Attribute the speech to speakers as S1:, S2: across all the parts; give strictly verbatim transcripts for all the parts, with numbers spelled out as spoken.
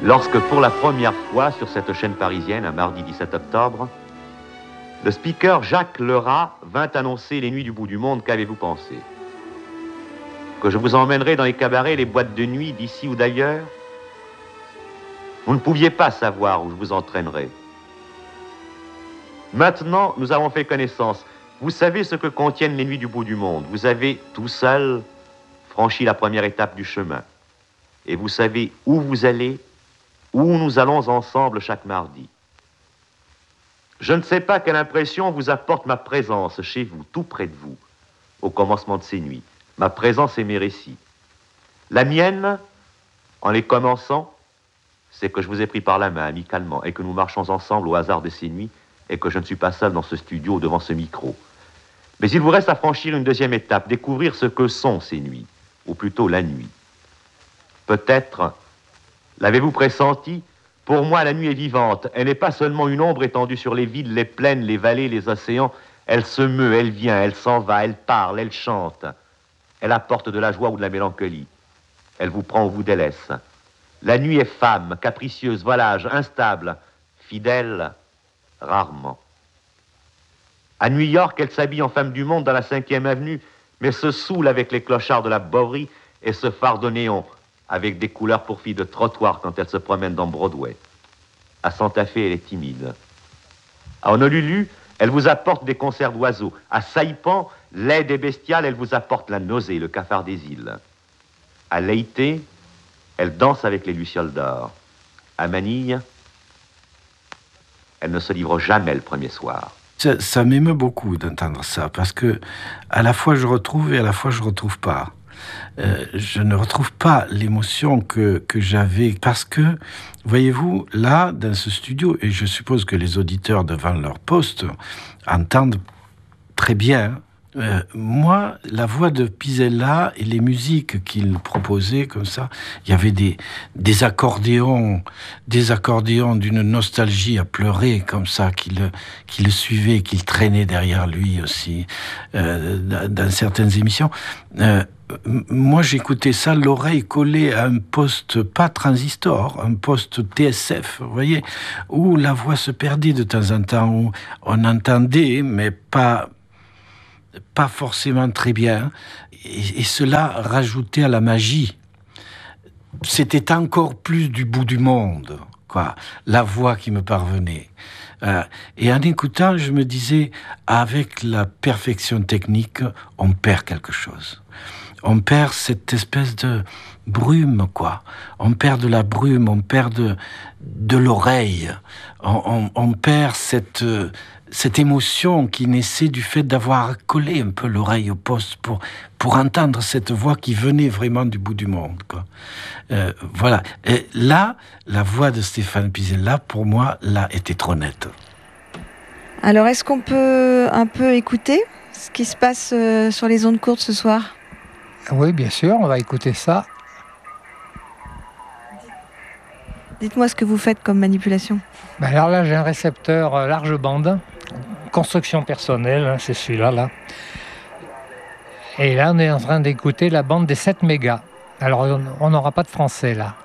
S1: lorsque pour la première fois sur cette chaîne parisienne, un mardi dix-sept octobre, le speaker Jacques Lerat vint annoncer les nuits du bout du monde. Qu'avez-vous pensé? Que je vous emmènerai dans les cabarets, les boîtes de nuit d'ici ou d'ailleurs? Vous ne pouviez pas savoir où je vous entraînerais. Maintenant, nous avons fait connaissance. Vous savez ce que contiennent les nuits du bout du monde. Vous avez, tout seul, franchi la première étape du chemin. Et vous savez où vous allez, où nous allons ensemble chaque mardi. Je ne sais pas quelle impression vous apporte ma présence chez vous, tout près de vous, au commencement de ces nuits. Ma présence et mes récits. La mienne, en les commençant, c'est que je vous ai pris par la main, amicalement, et que nous marchons ensemble au hasard de ces nuits, et que je ne suis pas seul dans ce studio devant ce micro. Mais il vous reste à franchir une deuxième étape, découvrir ce que sont ces nuits, ou plutôt la nuit. Peut-être, l'avez-vous pressenti? Pour moi, la nuit est vivante. Elle n'est pas seulement une ombre étendue sur les villes, les plaines, les vallées, les océans. Elle se meut, elle vient, elle s'en va, elle parle, elle chante. Elle apporte de la joie ou de la mélancolie. Elle vous prend ou vous délaisse. La nuit est femme, capricieuse, volage, instable, fidèle, rarement. À New York, elle s'habille en femme du monde dans la cinquième avenue, mais se saoule avec les clochards de la Bowery et se farde au néon, avec des couleurs pour filles de trottoir quand elle se promène dans Broadway. À Santa Fe, elle est timide. À Honolulu, elle vous apporte des concerts d'oiseaux. À Saipan, laide et bestiale, elle vous apporte la nausée, le cafard des îles. À Leyte, elle danse avec les lucioles d'or. À Manille, elle ne se livre jamais le premier soir.
S2: Ça, ça m'émeut beaucoup d'entendre ça, parce que à la fois je retrouve et à la fois je retrouve pas. Euh, je ne retrouve pas l'émotion que, que j'avais, parce que, voyez-vous, là, dans ce studio, et je suppose que les auditeurs devant leur poste entendent très bien, euh, moi, la voix de Pizzella et les musiques qu'il proposait comme ça, il y avait des, des accordéons, des accordéons d'une nostalgie à pleurer comme ça, qui le, qui le suivaient, qu'il traînait derrière lui aussi, euh, dans, dans certaines émissions. Euh, Moi, j'écoutais ça, l'oreille collée à un poste, pas transistor, un poste T S F, vous voyez, où la voix se perdait de temps en temps, où on entendait, mais pas, pas forcément très bien. Et, et cela rajoutait à la magie. C'était encore plus du bout du monde, quoi, la voix qui me parvenait. Euh, et en écoutant, je me disais, avec la perfection technique, on perd quelque chose. On perd cette espèce de brume, quoi. On perd de la brume, on perd de, de l'oreille. On, on, on perd cette, cette émotion qui naissait du fait d'avoir collé un peu l'oreille au poste pour, pour entendre cette voix qui venait vraiment du bout du monde, quoi. Euh, voilà. Et là, la voix de Stéphane Pizzella, pour moi, là, était trop nette.
S3: Alors, est-ce qu'on peut un peu écouter ce qui se passe euh, sur les ondes courtes ce soir ?
S4: Oui, bien sûr, on va écouter ça.
S3: Dites-moi ce que vous faites comme manipulation.
S4: Ben alors là, j'ai un récepteur large bande, construction personnelle, hein, c'est celui-là. Là. Et là, on est en train d'écouter la bande des sept mégas. Alors, on n'aura pas de français, là.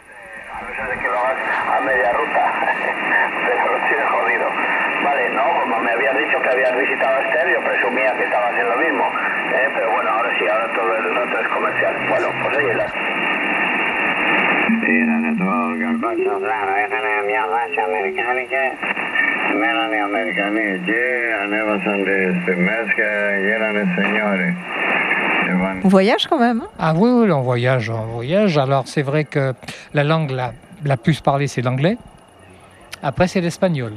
S3: On voyage quand même, hein ?
S4: Ah oui, oui, on voyage, on voyage. Alors, c'est vrai que la langue la, la plus parlée, c'est l'anglais. Après, c'est l'espagnol.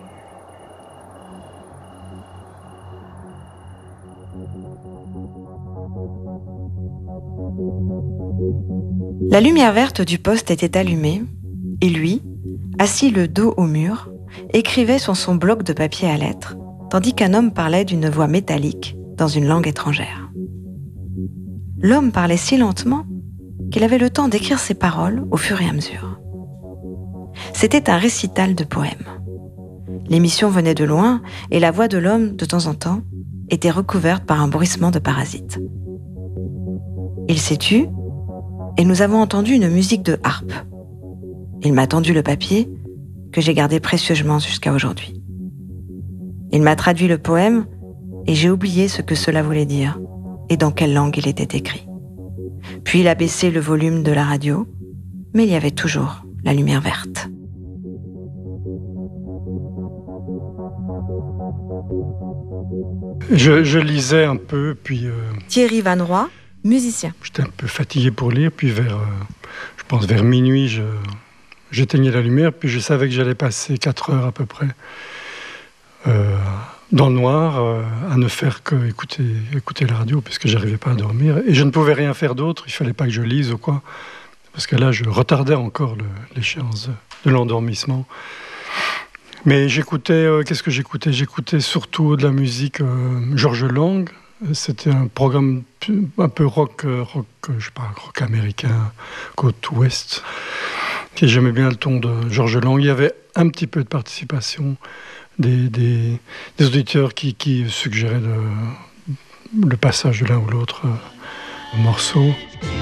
S3: La lumière verte du poste était allumée, et lui, assis le dos au mur, écrivait sur son bloc de papier à lettres, tandis qu'un homme parlait d'une voix métallique dans une langue étrangère. L'homme parlait si lentement qu'il avait le temps d'écrire ses paroles au fur et à mesure. C'était un récital de poèmes. L'émission venait de loin, et la voix de l'homme, de temps en temps, était recouverte par un bruissement de parasites. Il s'est tu, et nous avons entendu une musique de harpe. Il m'a tendu le papier que j'ai gardé précieusement jusqu'à aujourd'hui. Il m'a traduit le poème et j'ai oublié ce que cela voulait dire et dans quelle langue il était écrit. Puis il a baissé le volume de la radio, mais il y avait toujours la lumière verte.
S5: Je, je lisais un peu, puis... Euh,
S3: Thierry Van Roy, musicien.
S5: J'étais un peu fatigué pour lire, puis vers, euh, je pense vers minuit, je, j'éteignais la lumière, puis je savais que j'allais passer quatre heures à peu près euh, dans le noir, euh, à ne faire que écouter, écouter la radio, puisque je n'arrivais pas à dormir. Et je ne pouvais rien faire d'autre, il ne fallait pas que je lise ou quoi, parce que là, je retardais encore le, l'échéance de l'endormissement. Mais j'écoutais, euh, qu'est-ce que j'écoutais ? J'écoutais surtout de la musique euh, Georges Lang. C'était un programme un peu rock, euh, rock, je sais pas, rock américain, côte ouest. Et j'aimais bien le ton de Georges Lang. Il y avait un petit peu de participation des, des, des auditeurs qui, qui suggéraient le, le passage de l'un ou l'autre euh, morceau.